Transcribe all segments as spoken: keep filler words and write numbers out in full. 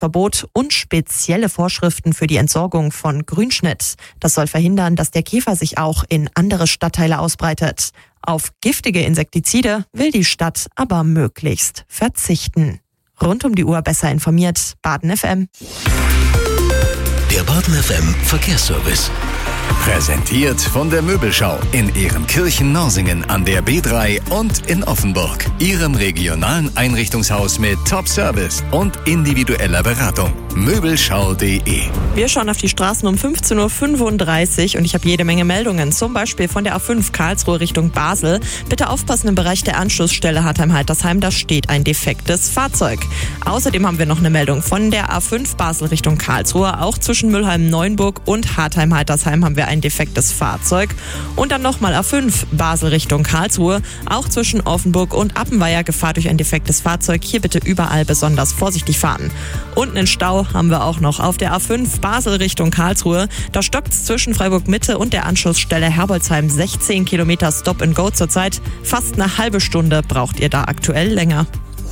Verbot und spezielle Vorschriften für die Entsorgung von Grünschnitt. Das soll verhindern, dass der Käfer sich auch in andere Stadtteile ausbreitet. Auf giftige Insektizide will die Stadt aber möglichst verzichten. Rund um die Uhr besser informiert, Baden F M. Der Baden F M Verkehrsservice. Präsentiert von der Möbelschau in Ehrenkirchen-Norsingen an der B drei und in Offenburg. Ihrem regionalen Einrichtungshaus mit Top-Service und individueller Beratung. Möbelschau punkt de. Wir schauen auf die Straßen um fünfzehn Uhr fünfunddreißig und ich habe jede Menge Meldungen. Zum Beispiel von der A fünf Karlsruhe Richtung Basel. Bitte aufpassen im Bereich der Anschlussstelle Hartheim-Haltersheim, da steht ein defektes Fahrzeug. Außerdem haben wir noch eine Meldung von der A fünf Basel Richtung Karlsruhe. Auch zwischen Mülheim-Neuenburg und Hartheim-Haltersheim haben wir ein defektes Fahrzeug. Und dann nochmal A fünf Basel Richtung Karlsruhe. Auch zwischen Offenburg und Appenweier Gefahr durch ein defektes Fahrzeug. Hier bitte überall besonders vorsichtig fahren. Und einen Stau haben wir auch noch auf der A fünf Basel Richtung Karlsruhe. Da stockt's zwischen Freiburg Mitte und der Anschlussstelle Herbolzheim sechzehn Kilometer Stop and Go zurzeit. Fast eine halbe Stunde braucht ihr da aktuell länger.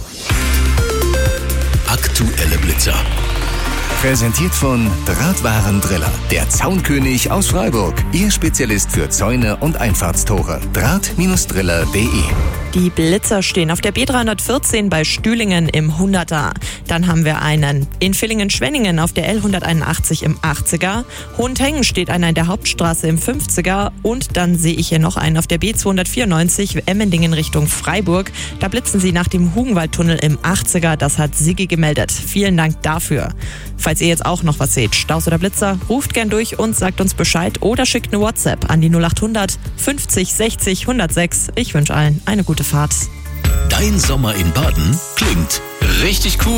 Aktuelle Blitzer. Präsentiert von Drahtwarendriller, der Zaunkönig aus Freiburg. Ihr Spezialist für Zäune und Einfahrtstore. Draht Driller punkt de. Die Blitzer stehen auf der B dreihundertvierzehn bei Stühlingen im hunderter. Dann haben wir einen in Villingen-Schwenningen auf der L hunderteinundachtzig im achtziger. Hohentengen steht einer in der Hauptstraße im fünfziger. Und dann sehe ich hier noch einen auf der B zweihundertvierundneunzig Emmendingen Richtung Freiburg. Da blitzen sie nach dem Hugenwaldtunnel im achtziger. Das hat Sigi gemeldet. Vielen Dank dafür. Falls ihr jetzt auch noch was seht, Staus oder Blitzer, ruft gern durch und sagt uns Bescheid oder schickt eine WhatsApp an die null achthundert fünfzig sechzig hundertsechs. Ich wünsche allen eine gute Fahrt. Dein Sommer in Baden klingt richtig cool.